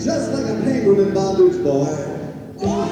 He's just like a penguin in bondage, boy.